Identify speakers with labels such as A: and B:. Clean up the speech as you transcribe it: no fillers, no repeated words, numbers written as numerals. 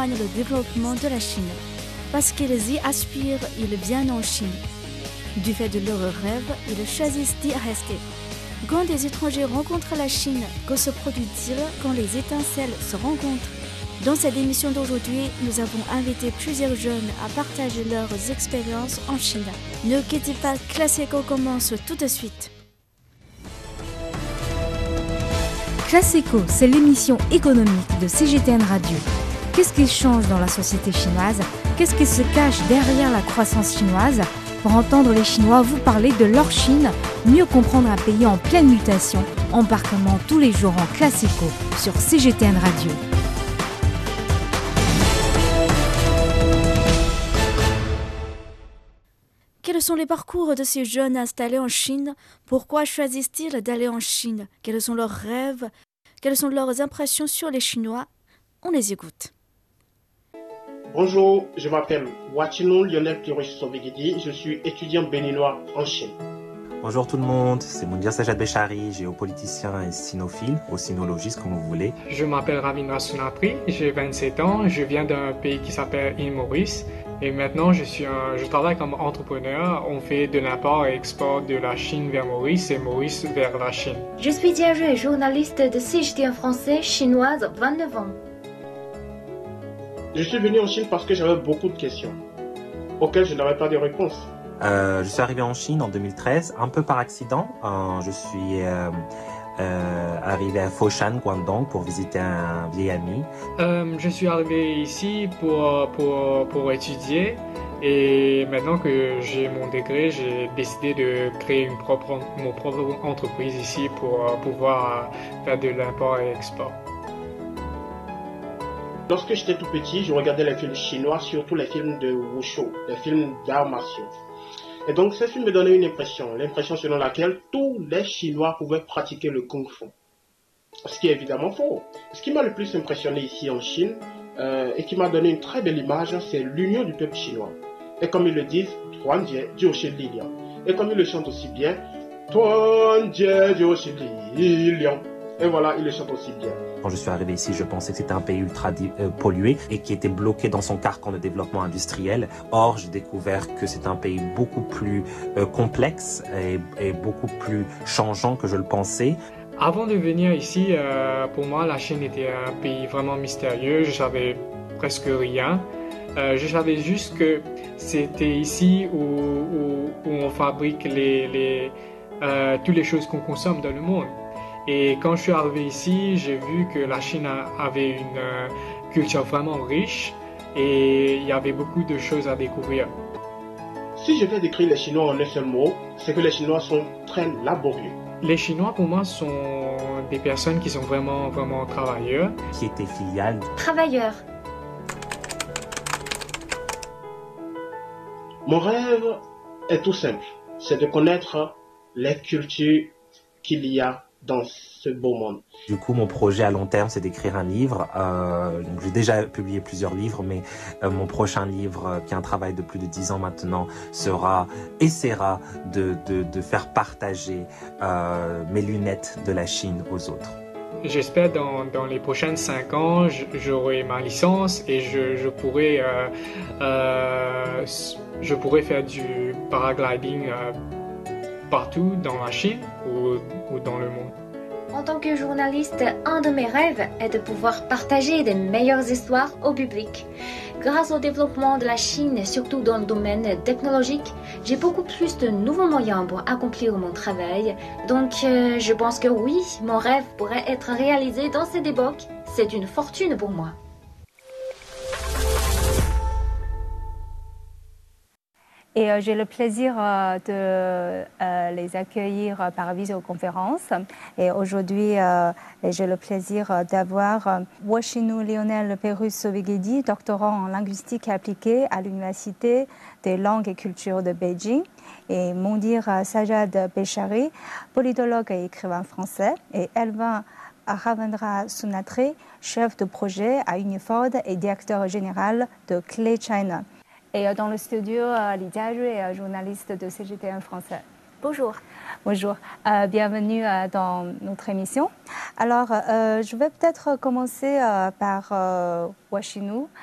A: rejoignent le développement de la Chine. Parce qu'ils y aspirent, ils viennent en Chine. Du fait de leurs rêves, ils choisissent d'y rester. Quand des étrangers rencontrent la Chine, que se produit-il quand les étincelles se rencontrent? Dans cette émission d'aujourd'hui, nous avons invité plusieurs jeunes à partager leurs expériences en Chine. Ne quittez pas, Classico commence tout de suite.
B: Classico, c'est l'émission économique de CGTN Radio. Qu'est-ce qui change dans la société chinoise? Qu'est-ce qui se cache derrière la croissance chinoise? Pour entendre les Chinois vous parler de leur Chine, mieux comprendre un pays en pleine mutation, embarquement tous les jours en Classico sur CGTN Radio.
A: Quels sont les parcours de ces jeunes installés en Chine? Pourquoi choisissent-ils d'aller en Chine? Quels sont leurs rêves? Quelles sont leurs impressions sur les Chinois? On les écoute.
C: Bonjour, je m'appelle Wachino Lionel Pirosh-Sobegidi, je suis étudiant béninois en Chine.
D: Bonjour tout le monde, c'est Moundir Sajad Bechari, géopoliticien et sinophile, ou sinologiste comme vous voulez.
E: Je m'appelle Ravindra Sunatri, j'ai 27 ans, je viens d'un pays qui s'appelle île Maurice et maintenant je travaille comme entrepreneur. On fait de l'import et export de la Chine vers Maurice et Maurice vers la Chine.
F: Je suis Diageo, journaliste de CGTN français, chinoise, 29 ans.
C: Je suis venu en Chine parce que j'avais beaucoup de questions auxquelles je n'avais pas de réponse.
D: Je suis arrivé en Chine en 2013, un peu par accident. Je suis arrivé à Foshan, Guangdong, pour visiter un vieil ami.
E: Je suis arrivé ici pour étudier et maintenant que j'ai mon degré, j'ai décidé de créer mon propre entreprise ici pour pouvoir faire de l'import et export.
C: Lorsque j'étais tout petit, je regardais les films chinois, surtout les films de Wushu, les films d'arts martiaux. Et donc ces films me donnaient une l'impression selon laquelle tous les Chinois pouvaient pratiquer le Kung Fu. Ce qui est évidemment faux. Ce qui m'a le plus impressionné ici en Chine et qui m'a donné une très belle image, c'est l'union du peuple chinois. Et comme ils le disent, Tuan Jie Jiu Shi Li Liang. Et comme ils le chantent aussi bien, Tuan Jie Jiu Shi Li Liang. Et voilà, il le chante aussi bien.
D: Quand je suis arrivé ici, je pensais que c'était un pays ultra pollué et qui était bloqué dans son carcan de développement industriel. Or, j'ai découvert que c'est un pays beaucoup plus complexe et beaucoup plus changeant que je le pensais.
E: Avant de venir ici, pour moi, la Chine était un pays vraiment mystérieux. Je savais presque rien. Je savais juste que c'était ici où on fabrique toutes les choses qu'on consomme dans le monde. Et quand je suis arrivé ici, j'ai vu que la Chine avait une culture vraiment riche et il y avait beaucoup de choses à découvrir.
C: Si je vais décrire les Chinois en un seul mot, c'est que les Chinois sont très laborieux.
E: Les Chinois, pour moi, sont des personnes qui sont vraiment, vraiment travailleurs.
D: Qui était filiale.
F: Travailleurs.
C: Mon rêve est tout simple, c'est de connaître les cultures qu'il y a dans ce beau monde.
D: Du coup, mon projet à long terme, c'est d'écrire un livre. Donc j'ai déjà publié plusieurs livres, mais mon prochain livre, qui est un travail de plus de 10 ans maintenant, essaiera de faire partager mes lunettes de la Chine aux autres.
E: J'espère dans les prochaines 5 ans, j'aurai ma licence et je pourrai faire du paragliding partout dans la Chine ou dans le monde.
F: En tant que journaliste, un de mes rêves est de pouvoir partager les meilleures histoires au public. Grâce au développement de la Chine, surtout dans le domaine technologique, j'ai beaucoup plus de nouveaux moyens pour accomplir mon travail. Donc, je pense que oui, mon rêve pourrait être réalisé dans cette époque. C'est une fortune pour moi.
B: Et j'ai le plaisir de les accueillir par visioconférence. Et aujourd'hui, j'ai le plaisir d'avoir Wachino Lionel Pirosh-Sobegidi, doctorant en linguistique appliquée à l'Université des langues et cultures de Beijing, et Moundir Sajad Bechari, politologue et écrivain français, et Elvin Ravindra Sunatri, chef de projet à Uniford et directeur général de Clay China. Et dans le studio, Lydia Ray, journaliste de CGTN français.
F: Bonjour.
B: Bonjour, bienvenue dans notre émission. Alors, je vais peut-être commencer par Wachino.